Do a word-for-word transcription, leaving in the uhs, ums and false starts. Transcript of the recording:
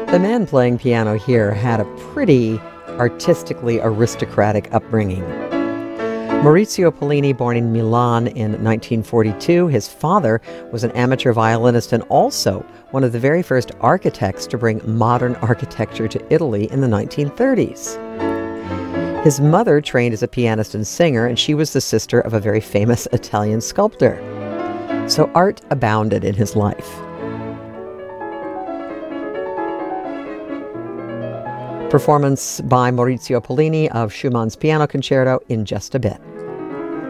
The man playing piano here had a pretty artistically aristocratic upbringing. Maurizio Pollini, born in Milan in nineteen forty-two, his father was an amateur violinist and also one of the very first architects to bring modern architecture to Italy in the nineteen thirties. His mother trained as a pianist and singer, and she was the sister of a very famous Italian sculptor. So art abounded in his life. Performance by Maurizio Pollini of Schumann's Piano Concerto in just a bit.